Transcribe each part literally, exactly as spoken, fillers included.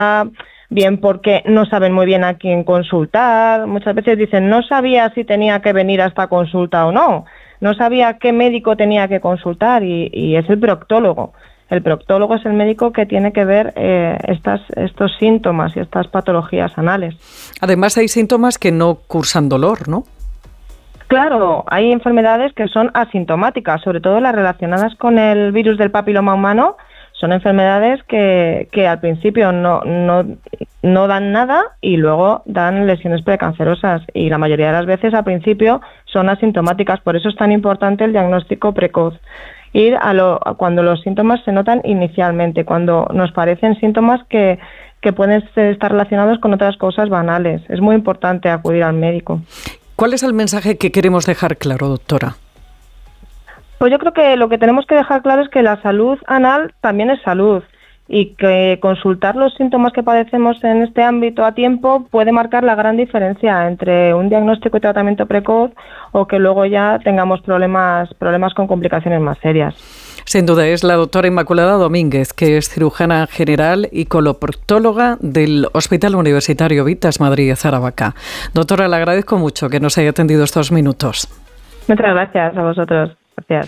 bien porque no saben muy bien a quién consultar. Muchas veces dicen, no sabía si tenía que venir a esta consulta o no, no sabía qué médico tenía que consultar, y, y es el proctólogo. El proctólogo es el médico que tiene que ver eh, estas, estos síntomas y estas patologías anales. Además, hay síntomas que no cursan dolor, ¿no? Claro, hay enfermedades que son asintomáticas, sobre todo las relacionadas con el virus del papiloma humano. Son enfermedades que, que al principio no, no, no dan nada y luego dan lesiones precancerosas, y la mayoría de las veces al principio son asintomáticas. Por eso es tan importante el diagnóstico precoz. Ir a lo, a cuando los síntomas se notan inicialmente, cuando nos parecen síntomas que, que pueden estar relacionados con otras cosas banales. Es muy importante acudir al médico. ¿Cuál es el mensaje que queremos dejar claro, doctora? Pues yo creo que lo que tenemos que dejar claro es que la salud anal también es salud, y que consultar los síntomas que padecemos en este ámbito a tiempo puede marcar la gran diferencia entre un diagnóstico y tratamiento precoz o que luego ya tengamos problemas, problemas con complicaciones más serias. Sin duda, es la doctora Inmaculada Domínguez, que es cirujana general y coloproctóloga del Hospital Universitario Vitas Madrid Aravaca. Doctora, le agradezco mucho que nos haya atendido estos minutos. Muchas gracias a vosotros. Gracias.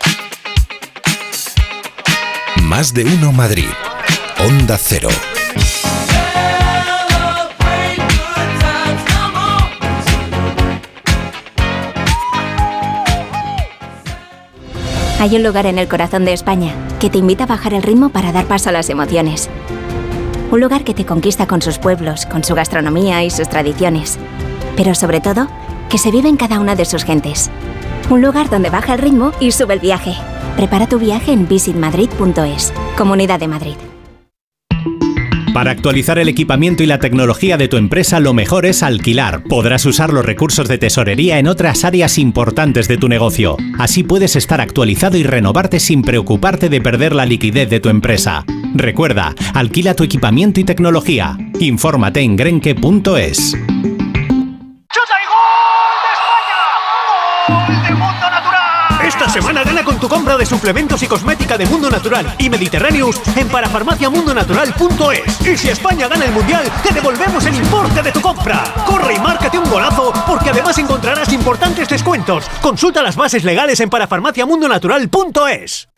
Más de uno Madrid. Onda Cero. Hay un lugar en el corazón de España que te invita a bajar el ritmo para dar paso a las emociones. Un lugar que te conquista con sus pueblos, con su gastronomía y sus tradiciones. Pero sobre todo, que se vive en cada una de sus gentes. Un lugar donde baja el ritmo y sube el viaje. Prepara tu viaje en visit madrid punto es. Comunidad de Madrid. Para actualizar el equipamiento y la tecnología de tu empresa, lo mejor es alquilar. Podrás usar los recursos de tesorería en otras áreas importantes de tu negocio. Así puedes estar actualizado y renovarte sin preocuparte de perder la liquidez de tu empresa. Recuerda, alquila tu equipamiento y tecnología. Infórmate en grenke punto es. Esta semana gana con tu compra de suplementos y cosmética de Mundo Natural y Mediterráneos en parafarmacia mundo natural punto es. Y si España gana el Mundial, te devolvemos el importe de tu compra. Corre y márcate un golazo, porque además encontrarás importantes descuentos. Consulta las bases legales en parafarmacia mundo natural punto es.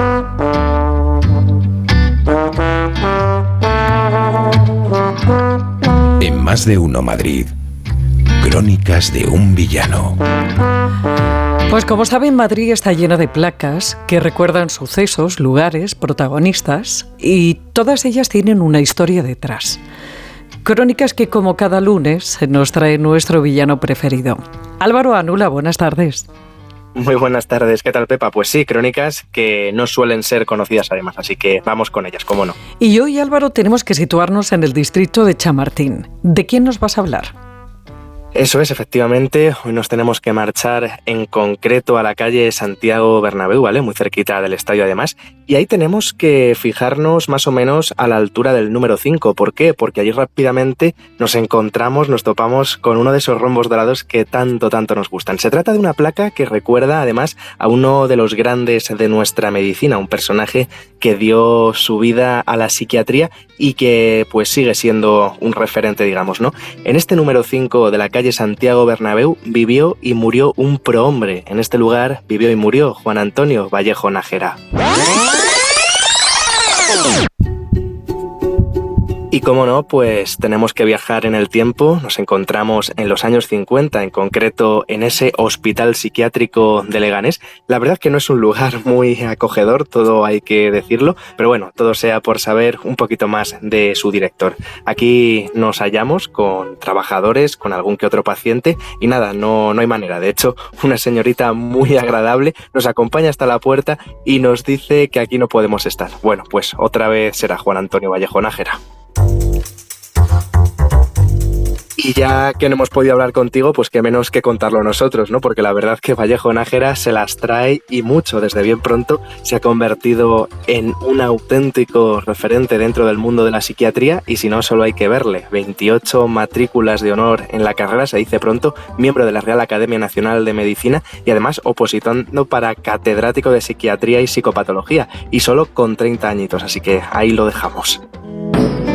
En Más de uno Madrid. Crónicas de un villano. Pues como saben, Madrid está llena de placas que recuerdan sucesos, lugares, protagonistas, y todas ellas tienen una historia detrás. Crónicas que, como cada lunes, nos trae nuestro villano preferido. Álvaro Anula, buenas tardes. Muy buenas tardes, ¿qué tal, Pepa? Pues sí, crónicas que no suelen ser conocidas además, así que vamos con ellas, cómo no. Y hoy, Álvaro, tenemos que situarnos en el distrito de Chamartín. ¿De quién nos vas a hablar? Eso es, efectivamente, hoy nos tenemos que marchar en concreto a la calle Santiago Bernabéu, ¿vale? Muy cerquita del estadio además, y ahí tenemos que fijarnos más o menos a la altura del número cinco. ¿Por qué? Porque allí rápidamente nos encontramos, nos topamos con uno de esos rombos dorados que tanto, tanto nos gustan. Se trata de una placa que recuerda además a uno de los grandes de nuestra medicina, un personaje que dio su vida a la psiquiatría y que pues sigue siendo un referente, digamos, ¿no? En este número cinco de la calle Santiago Bernabéu vivió y murió un prohombre. En este lugar vivió y murió Juan Antonio Vallejo Nájera. Y cómo no, pues tenemos que viajar en el tiempo. Nos encontramos en los años cincuenta, en concreto en ese hospital psiquiátrico de Leganés. La verdad que no es un lugar muy acogedor, todo hay que decirlo, pero bueno, todo sea por saber un poquito más de su director. Aquí nos hallamos con trabajadores, con algún que otro paciente y nada, no, no hay manera. De hecho, una señorita muy agradable nos acompaña hasta la puerta y nos dice que aquí no podemos estar. Bueno, pues otra vez será Juan Antonio Vallejo Nájera. Y ya que no hemos podido hablar contigo, pues qué menos que contarlo nosotros, ¿no? Porque la verdad que Vallejo Nájera se las trae y mucho. Desde bien pronto se ha convertido en un auténtico referente dentro del mundo de la psiquiatría y si no, solo hay que verle. veintiocho matrículas de honor en la carrera, se dice pronto, miembro de la Real Academia Nacional de Medicina y además opositando para catedrático de psiquiatría y psicopatología y solo con treinta añitos, así que ahí lo dejamos.